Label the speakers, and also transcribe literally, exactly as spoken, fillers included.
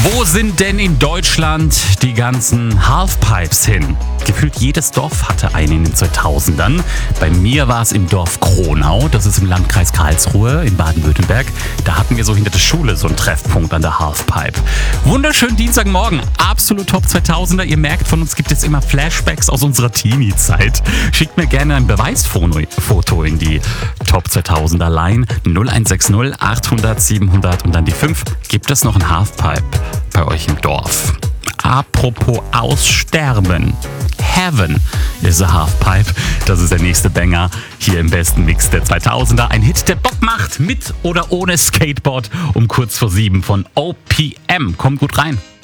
Speaker 1: Wo sind denn in Deutschland die ganzen Halfpipes hin? Gefühlt jedes Dorf hatte einen in den zweitausendern. Bei mir war es im Dorf Kronau, das ist im Landkreis Karlsruhe in Baden-Württemberg. Da hatten wir so hinter der Schule so einen Treffpunkt an der Halfpipe. Wunderschönen Dienstagmorgen, absolut Top zweitausender. Ihr merkt, von uns gibt es immer Flashbacks aus unserer Teenie-Zeit. Schickt mir gerne ein Beweisfoto in die Top zweitausender Line null eins sechs null achthundert siebenhundert und dann die fünf. Gibt es noch ein Halfpipe bei euch im Dorf? Apropos Aussterben. Heaven is a Halfpipe. Das ist der nächste Banger hier im besten Mix der zweitausender. Ein Hit, der Bock macht, mit oder ohne Skateboard, um kurz vor sieben von O P M. Kommt gut rein.